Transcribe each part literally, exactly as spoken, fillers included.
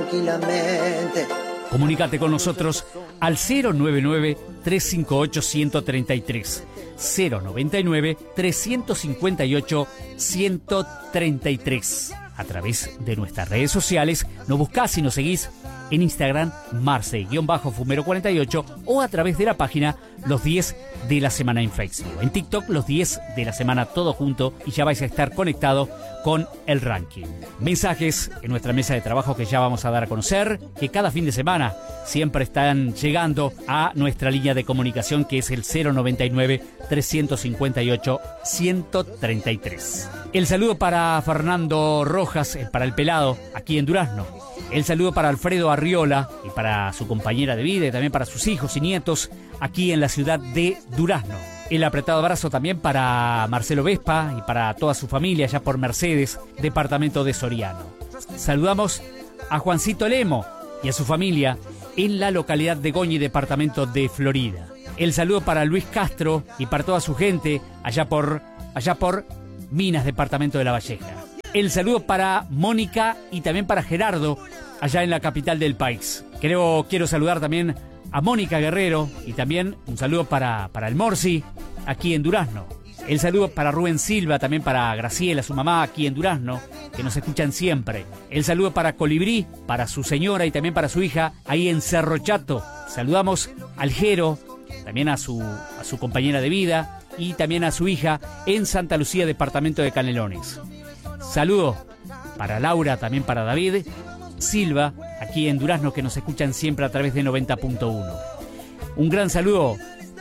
tranquilamente. Comunícate con nosotros al cero nueve nueve, tres cinco ocho, uno cero tres tres. cero noventa y nueve, trescientos cincuenta y ocho, ciento treinta y tres. A través de nuestras redes sociales nos buscás y nos seguís en Instagram Marce-Fumero cuarenta y ocho o a través de la página Los diez de la Semana en Facebook. En TikTok Los diez de la Semana todo junto y ya vais a estar conectado con el ranking. Mensajes en nuestra mesa de trabajo que ya vamos a dar a conocer, que cada fin de semana siempre están llegando a nuestra línea de comunicación que es el cero noventa y nueve, trescientos cincuenta y ocho, ciento treinta y tres. El saludo para Fernando Rojas, para el Pelado, aquí en Durazno. El saludo para Alfredo Arriola y para su compañera de vida y también para sus hijos y nietos aquí en la ciudad de Durazno. El apretado abrazo también para Marcelo Vespa y para toda su familia allá por Mercedes, departamento de Soriano. Saludamos a Juancito Lemo y a su familia en la localidad de Goñi, departamento de Florida. El saludo para Luis Castro y para toda su gente allá por, allá por Minas, departamento de La Valleja. El saludo para Mónica y también para Gerardo allá en la capital del país. Creo, quiero saludar también a Mónica Guerrero y también un saludo para, para el Morsi aquí en Durazno. El saludo para Rubén Silva, también para Graciela, su mamá aquí en Durazno, que nos escuchan siempre. El saludo para Colibrí, para su señora y también para su hija ahí en Cerro Chato. Saludamos al Jero, también a su, a su compañera de vida y también a su hija en Santa Lucía, departamento de Canelones. Saludo para Laura, también para David Silva, aquí en Durazno, que nos escuchan siempre a través de noventa punto uno. Un gran saludo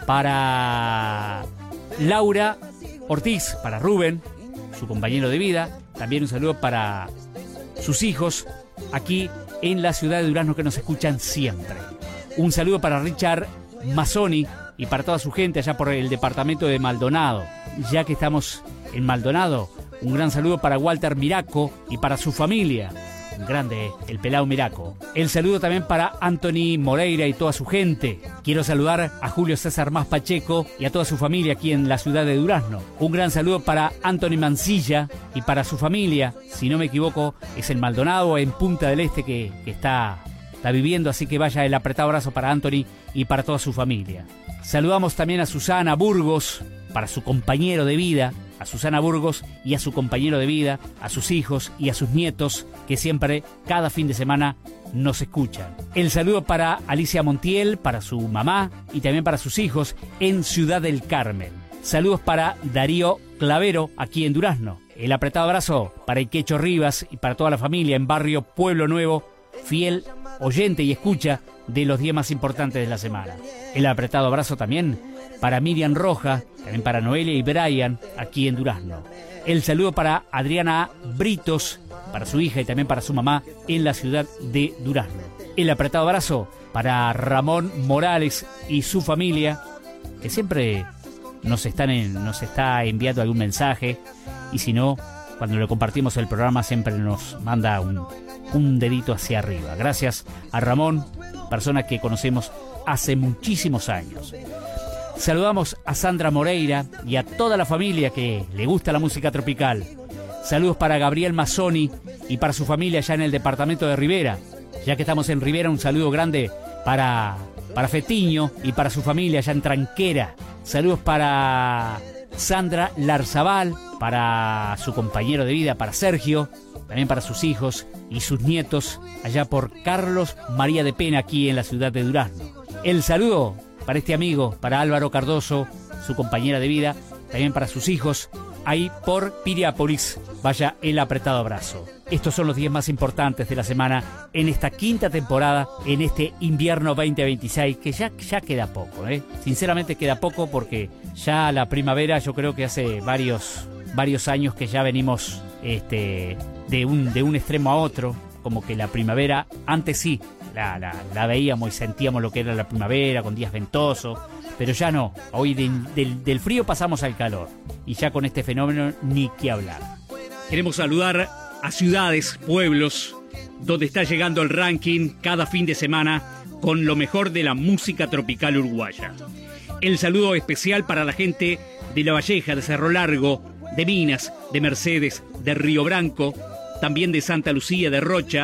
para Laura Ortiz, para Rubén, su compañero de vida. También un saludo para sus hijos, aquí en la ciudad de Durazno, que nos escuchan siempre. Un saludo para Richard Mazzoni y para toda su gente allá por el departamento de Maldonado. Ya que estamos en Maldonado, un gran saludo para Walter Miraco y para su familia. Grande, el Pelao Miraco. El saludo también para Anthony Moreira y toda su gente. Quiero saludar a Julio César Más Pacheco y a toda su familia aquí en la ciudad de Durazno. Un gran saludo para Anthony Mancilla y para su familia. Si no me equivoco, es en Maldonado, en Punta del Este, que, que está, está viviendo. Así que vaya el apretado abrazo para Anthony y para toda su familia. Saludamos también a Susana Burgos, para su compañero de vida, a Susana Burgos y a su compañero de vida, a sus hijos y a sus nietos, que siempre, cada fin de semana, nos escuchan. El saludo para Alicia Montiel, para su mamá y también para sus hijos en Ciudad del Carmen. Saludos para Darío Clavero, aquí en Durazno. El apretado abrazo para Iquecho Rivas y para toda la familia en barrio Pueblo Nuevo, fiel oyente y escucha de los días más importantes de la semana. El apretado abrazo también para Miriam Roja, también para Noelia y Brian, aquí en Durazno. El saludo para Adriana Britos, para su hija y también para su mamá en la ciudad de Durazno. El apretado abrazo para Ramón Morales y su familia, que siempre nos, están en, nos está enviando algún mensaje, y si no, cuando le compartimos el programa siempre nos manda un, un dedito hacia arriba. Gracias a Ramón, persona que conocemos hace muchísimos años. Saludamos a Sandra Moreira y a toda la familia que le gusta la música tropical. Saludos para Gabriel Mazzoni y para su familia allá en el departamento de Rivera. Ya que estamos en Rivera, un saludo grande para, para Fetiño y para su familia allá en Tranquera. Saludos para Sandra Larzabal, para su compañero de vida, para Sergio, también para sus hijos y sus nietos allá por Carlos María de Pena, aquí en la ciudad de Durazno. El saludo para este amigo, para Álvaro Cardoso, su compañera de vida, también para sus hijos, ahí por Piriápolis. Vaya el apretado abrazo. Estos son los días más importantes de la semana en esta quinta temporada, en este invierno veinte veintiséis, que ya, ya queda poco, ¿eh? Sinceramente queda poco, porque ya la primavera, yo creo que hace varios, varios años que ya venimos este, de, un, de un extremo a otro, como que la primavera, antes sí, La, la, la veíamos y sentíamos lo que era la primavera con días ventosos, pero ya no. Hoy de, del, del frío pasamos al calor y ya con este fenómeno ni qué hablar. Queremos saludar a ciudades, pueblos, donde está llegando el ranking cada fin de semana con lo mejor de la música tropical uruguaya. El saludo especial para la gente de La Valleja, de Cerro Largo, de Minas, de Mercedes, de Río Branco, también de Santa Lucía, de Rocha,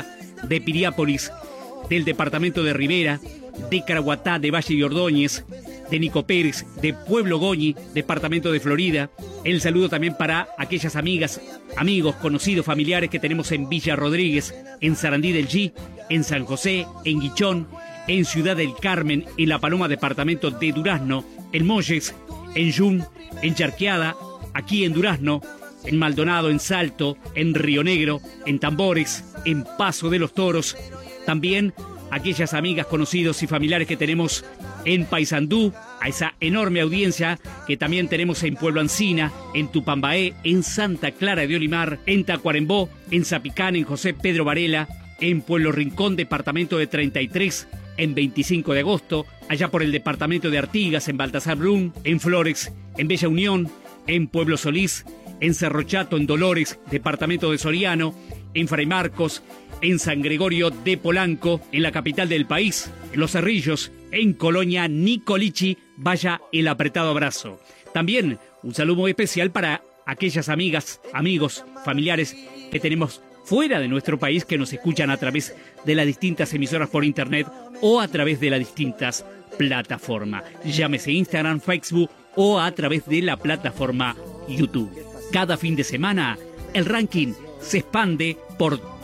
de Piriápolis, del departamento de Rivera, de Caraguatá, de Valle y Ordóñez, de Nico Pérez, de Pueblo Goñi, departamento de Florida. El saludo también para aquellas amigas, amigos, conocidos, familiares que tenemos en Villa Rodríguez, en Sarandí del G, en San José, en Guichón, en Ciudad del Carmen, en La Paloma, departamento de Durazno, en Molles, en Yum, en Charqueada, aquí en Durazno, en Maldonado, en Salto, en Río Negro, en Tambores, en Paso de los Toros. También aquellas amigas, conocidos y familiares que tenemos en Paysandú, a esa enorme audiencia que también tenemos en Pueblo Ancina, en Tupambaé, en Santa Clara de Olimar, en Tacuarembó, en Zapicán, en José Pedro Varela, en Pueblo Rincón, departamento de treinta y tres, en veinticinco de agosto, allá por el departamento de Artigas, en Baltasar Brún, en Flores, en Bella Unión, en Pueblo Solís, en Cerro Chato, en Dolores, departamento de Soriano, en Fray Marcos, en San Gregorio de Polanco, en la capital del país, en Los Cerrillos, en Colonia Nicolichi. Vaya el apretado abrazo. También un saludo muy especial para aquellas amigas, amigos, familiares que tenemos fuera de nuestro país que nos escuchan a través de las distintas emisoras por internet o a través de las distintas plataformas. Llámese Instagram, Facebook o a través de la plataforma YouTube. Cada fin de semana el ranking se expande por todo